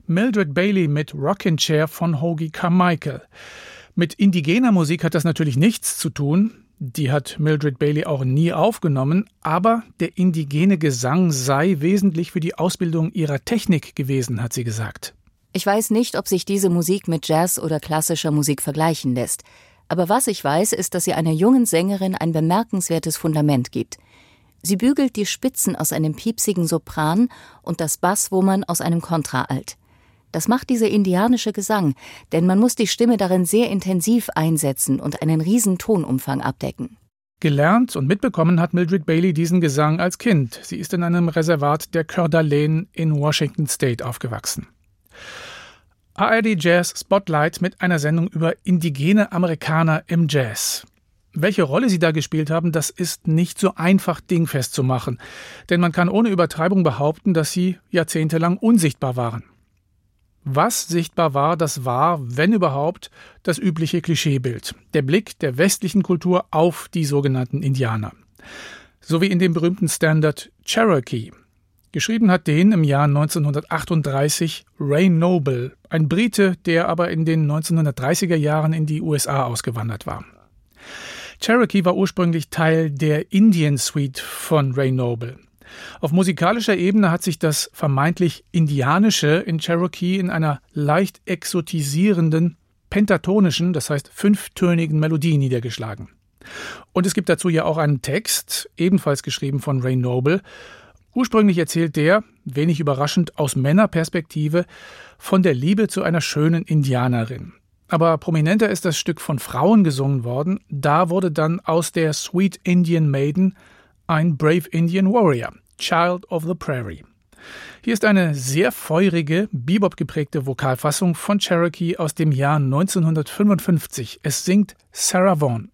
Mildred Bailey mit Rockin' Chair von Hoagy Carmichael. Mit indigener Musik hat das natürlich nichts zu tun. Die hat Mildred Bailey auch nie aufgenommen, aber der indigene Gesang sei wesentlich für die Ausbildung ihrer Technik gewesen, hat sie gesagt. Ich weiß nicht, ob sich diese Musik mit Jazz oder klassischer Musik vergleichen lässt. Aber was ich weiß, ist, dass sie einer jungen Sängerin ein bemerkenswertes Fundament gibt. Sie bügelt die Spitzen aus einem piepsigen Sopran und das Basswummern aus einem Kontraalt. Das macht dieser indianische Gesang, denn man muss die Stimme darin sehr intensiv einsetzen und einen riesen Tonumfang abdecken. Gelernt und mitbekommen hat Mildred Bailey diesen Gesang als Kind. Sie ist in einem Reservat der Coeur d'Alene in Washington State aufgewachsen. ARD Jazz Spotlight mit einer Sendung über indigene Amerikaner im Jazz. Welche Rolle sie da gespielt haben, das ist nicht so einfach dingfest zu machen. Denn man kann ohne Übertreibung behaupten, dass sie jahrzehntelang unsichtbar waren. Was sichtbar war, das war, wenn überhaupt, das übliche Klischeebild. Der Blick der westlichen Kultur auf die sogenannten Indianer. So wie in dem berühmten Standard Cherokee. Geschrieben hat den im Jahr 1938 Ray Noble, ein Brite, der aber in den 1930er Jahren in die USA ausgewandert war. Cherokee war ursprünglich Teil der Indian Suite von Ray Noble. Auf musikalischer Ebene hat sich das vermeintlich Indianische in Cherokee in einer leicht exotisierenden, pentatonischen, das heißt fünftönigen Melodie niedergeschlagen. Und es gibt dazu ja auch einen Text, ebenfalls geschrieben von Ray Noble. Ursprünglich erzählt der, wenig überraschend aus Männerperspektive, von der Liebe zu einer schönen Indianerin. Aber prominenter ist das Stück von Frauen gesungen worden. Da wurde dann aus der Sweet Indian Maiden ein Brave Indian Warrior, Child of the Prairie. Hier ist eine sehr feurige, Bebop-geprägte Vokalfassung von Cherokee aus dem Jahr 1955. Es singt Sarah Vaughan.